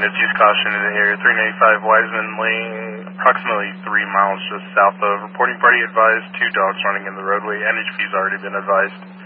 It's use caution in the area 395 Wiseman Lane, approximately 3 miles just south of. Reporting party advised, 2 dogs running in the roadway. NHP's already been advised.